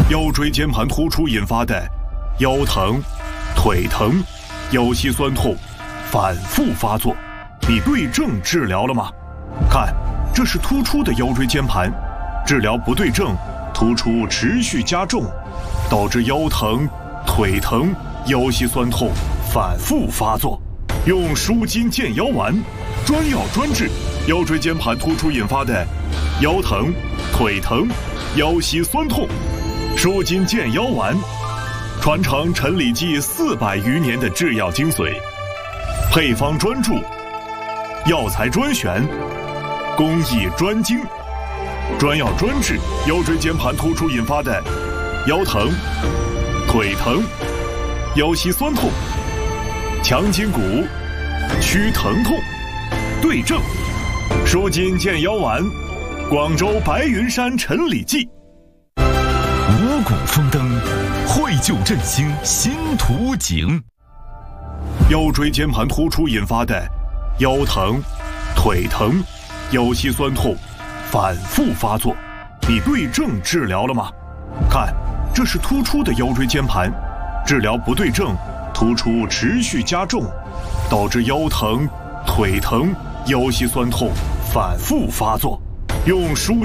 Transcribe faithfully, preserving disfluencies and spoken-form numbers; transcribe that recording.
腰椎间盘突出引发的腰疼、腿疼、腰膝酸痛反复发作，你对症治疗了吗？看，这是突出的腰椎间盘，治疗不对症，突出持续加重，导致腰疼、腿疼、腰膝酸痛反复发作。用舒筋健腰丸，专药专治腰椎间盘突出引发的腰疼、腿疼、腰膝酸痛。舒筋健腰丸，传承陈李济四百余年的制药精髓，配方专注，药材专选，工艺专精，专药专治腰椎间盘突出引发的腰疼、腿疼、腰膝酸痛，强筋骨，祛疼痛，对症。舒筋健腰丸，广州白云山陈李济。 五谷丰登，绘就振兴新图景。 腰椎间盘突出引发的腰疼、腿疼、腰膝酸痛反复发作，你对症治疗了吗？看，这是突出的腰椎间盘，治疗不对症，突出持续加重，导致腰疼、腿疼、腰膝酸痛反复发作。用舒